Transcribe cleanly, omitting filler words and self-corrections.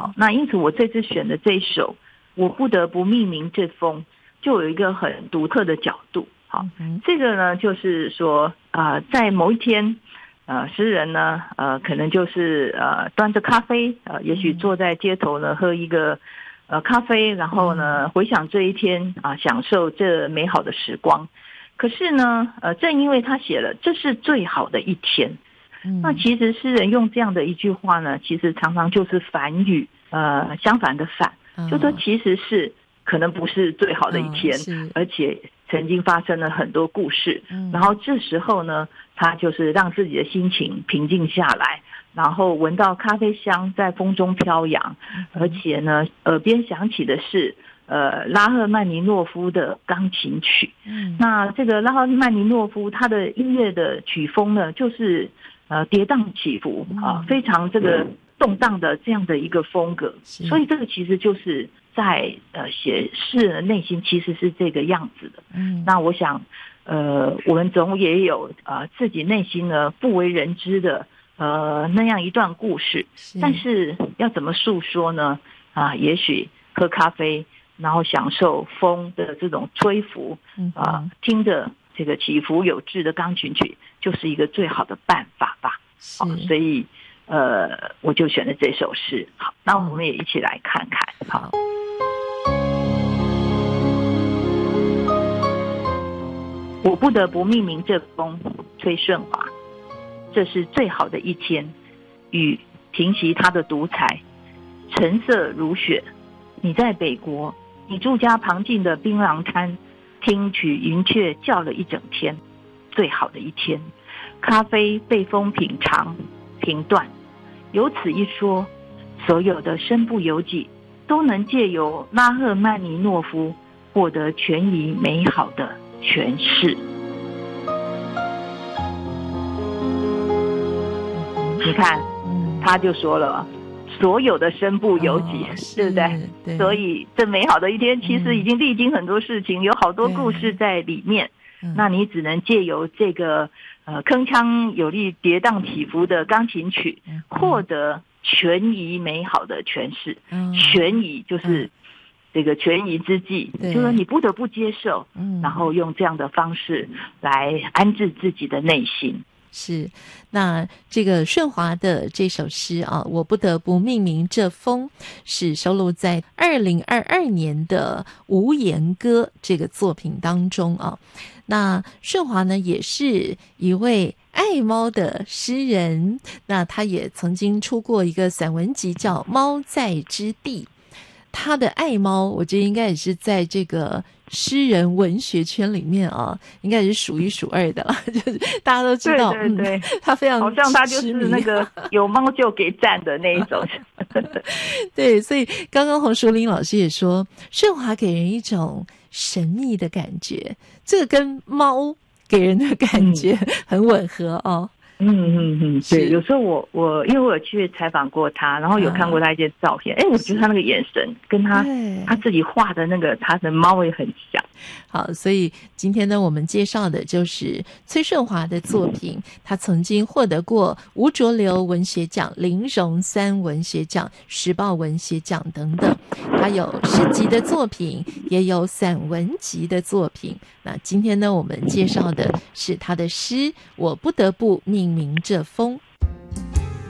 好，那因此我这次选的这一首，我不得不命名这封，就有一个很独特的角度。好，这个呢就是说在某一天诗人呢可能就是端着咖啡也许坐在街头呢喝一个咖啡，然后呢回想这一天享受这美好的时光。可是呢正因为他写了这是最好的一天，那其实诗人用这样的一句话呢，其实常常就是反语相反的反，就说其实是可能不是最好的一天，而且曾经发生了很多故事，然后这时候呢他就是让自己的心情平静下来，然后闻到咖啡香在风中飘扬，而且呢耳边响起的是拉赫曼尼诺夫的钢琴曲。那这个拉赫曼尼诺夫他的音乐的曲风呢就是跌宕起伏非常这个动荡的这样的一个风格，所以这个其实就是在写诗人的内心其实是这个样子的。那我想我们总也有自己内心呢不为人知的那样一段故事，但是要怎么诉说呢？也许喝咖啡，然后享受风的这种吹拂听着这个起伏有致的钢琴曲，就是一个最好的办法吧。好，所以我就选了这首诗。好，那我们也一起来看看。好，我不得不命名这封崔顺华，这是最好的一天，雨停息它的独裁，橙色如雪。你在北国，你住家旁近的槟榔摊，听取云雀叫了一整天，最好的一天。咖啡被风品尝评断，有此一说，所有的身不由己都能借由拉赫曼尼诺夫获得全宜美好的诠释。你看他就说了所有的身不由己，对不对？对，所以这美好的一天其实已经历经很多事情，有好多故事在里面。那你只能借由这个铿锵有力跌宕起伏的钢琴曲获得全宜美好的诠释。全宜就是这个权宜之计，就是说你不得不接受，然后用这样的方式来安置自己的内心。 是，那这个顺华的这首诗我不得不命名这封，是收录在2022年的《无言歌》这个作品当中那顺华呢也是一位爱猫的诗人，那他也曾经出过一个散文集叫《猫在之地》。他的爱猫我觉得应该也是在这个诗人文学圈里面应该也是数一数二的了，就是大家都知道，对，他非常好像他就是那个有猫就给赞的那一种。 对，所以刚刚洪淑玲老师也说，顺华给人一种神秘的感觉，这个跟猫给人的感觉很吻合对，有时候我因为我有去采访过他，然后有看过他一些照片，我觉得他那个眼神跟他自己画的那个他的猫也很像。 好，所以今天呢我们介绍的就是崔顺华的作品，他曾经获得过吴浊流文学奖、林荣三文学奖、时报文学奖等等，他有诗集的作品，也有散文集的作品。那今天呢我们介绍的是他的诗《我不得不命名这封》。